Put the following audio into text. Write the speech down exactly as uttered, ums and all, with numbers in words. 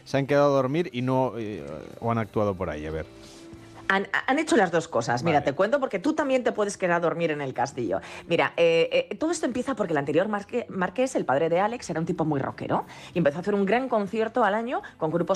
se han quedado a dormir y no eh, o han actuado por ahí. A ver. Han, han, hecho las dos cosas. Mira, Vale. te cuento porque tú también te puedes quedar a dormir en el castillo. Mira, eh, eh, todo esto empieza porque el anterior marque, marqués, el padre de Alex, era un tipo muy rockero y empezó a hacer un gran concierto al año con grupos